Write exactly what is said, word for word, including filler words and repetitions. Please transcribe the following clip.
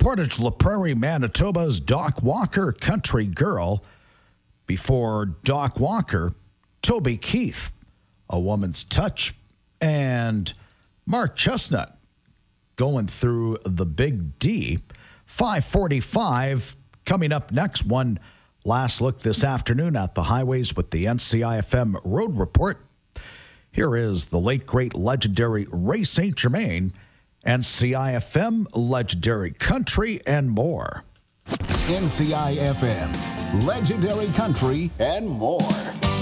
Portage La Prairie, Manitoba's Doc Walker Country Girl. Before Doc Walker, Toby Keith, A Woman's Touch, and Mark Chestnut going through the Big D. five forty-five coming up next. One last look this afternoon at the highways with the N C I F M Road Report. Here is the late, great, legendary Ray Saint Germain, N C I F M, Legendary Country, and more. N C I F M, Legendary Country, and more.